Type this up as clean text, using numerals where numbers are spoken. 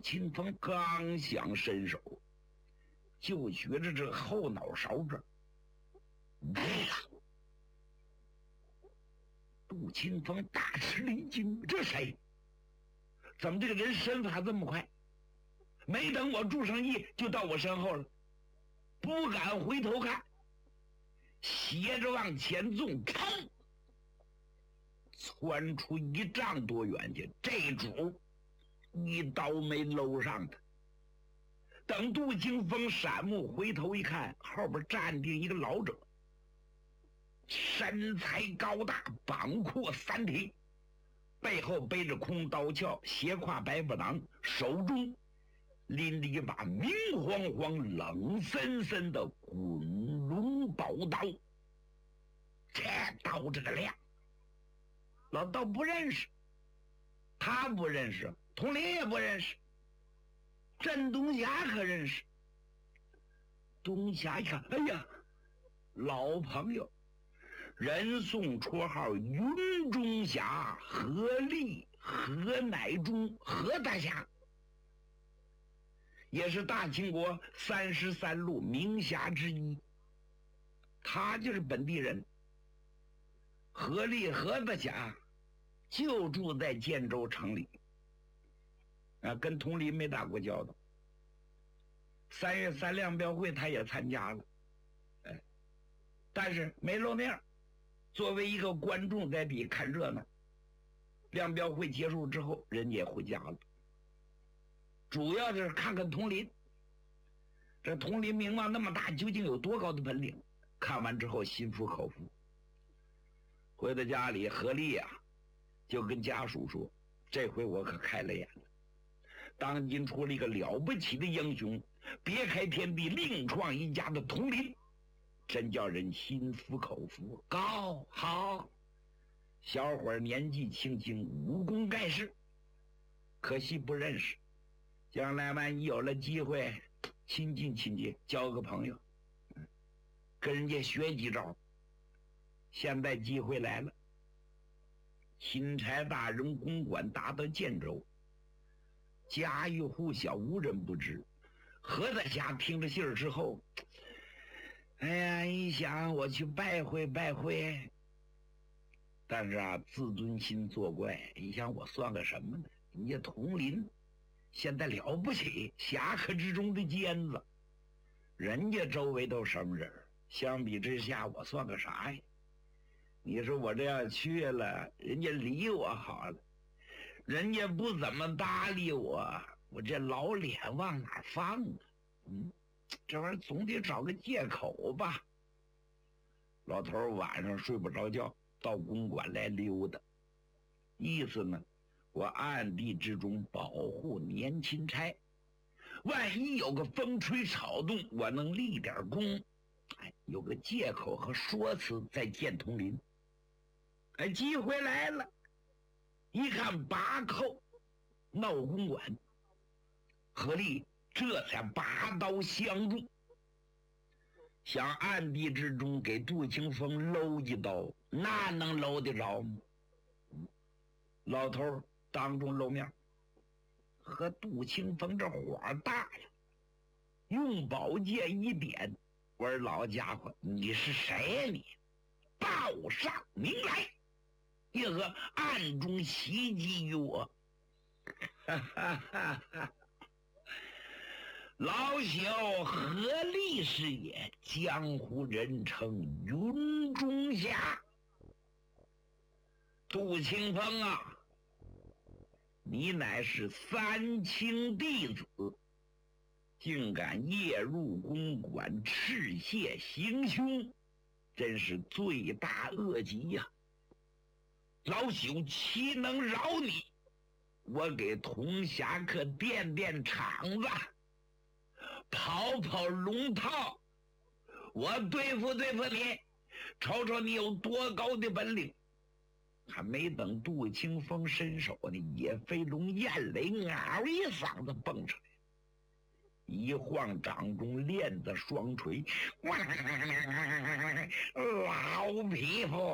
清风刚想伸手，就觉着这后脑勺这杜清风大吃了一惊，这谁？怎么这个人身法这么快？没等我注上意，就到我身后了，不敢回头看，斜着往前纵，砰！窜出1丈多远去，这主一刀没搂上他。等杜清风闪目回头一看，后边站定一个老者，身材高大，膀阔三挺，背后背着空刀鞘，斜挎白布囊，手中拎着一把明晃晃、冷森森的滚龙宝刀。这刀这个亮，老道不认识，他不认识，佟林也不认识，镇东霞可认识。东霞一看，哎呀，老朋友，人送绰号云中侠，何立、何乃忠、何大侠，也是大清国33路名侠之一。他就是本地人。何立、何大侠就住在建州城里，跟佟林没打过交道。3月3亮标会他也参加了，但是没露面。作为一个观众在比看热闹。亮标会结束之后，人家也回家了。主要就是看看佟林，这佟林名望那么大，究竟有多高的本领？看完之后心服口服。回到家里，何立啊就跟家属说：“这回我可开了眼了，当今出了一个了不起的英雄，别开天地，另创一家的佟林，真叫人心服口服。高好，小伙年纪轻轻，武功盖世，可惜不认识。将来万一有了机会，亲近亲近，交个朋友，跟人家学几招。现在机会来了，钦差大人公馆达到建州，家喻户晓，无人不知。何大侠听着信儿之后，哎呀，一想我去拜会拜会，但是啊，自尊心作怪，一想我算个什么呢？人家佟林现在了不起，侠客之中的尖子，人家周围都什么人？相比之下，我算个啥呀？你说我这要去了，人家理我好了，人家不怎么搭理我，我这老脸往哪放啊？这玩意儿总得找个借口吧。老头晚上睡不着觉，到公馆来溜达，意思呢，我暗地之中保护年钦差，万一有个风吹草动，我能立点功，有个借口和说辞再见佟林。机会来了，一看把扣闹公馆，何立这才拔刀相助，想暗地之中给杜清风搂一刀，那能搂得着吗？老头当众露面，和杜清风这火大了，用宝剑一点，我说老家伙，你是谁呀你？报上名来！为何暗中袭击于我？老朽何立是也，江湖人称云中侠。杜清风啊，你乃是3清弟子，竟敢夜入公馆赤械行凶，真是罪大恶极呀！老朽岂能饶你？我给同侠客垫垫场子，跑跑龙套，我对付对付你，瞅瞅你有多高的本领。还没等杜清风伸手呢，野飞龙燕雷嗷一嗓子蹦出来，一晃掌中链子双锤，老匹夫